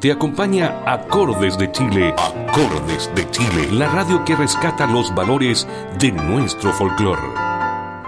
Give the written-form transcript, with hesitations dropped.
Te acompaña Acordes de Chile. Acordes de Chile, la radio que rescata los valores de nuestro folclore.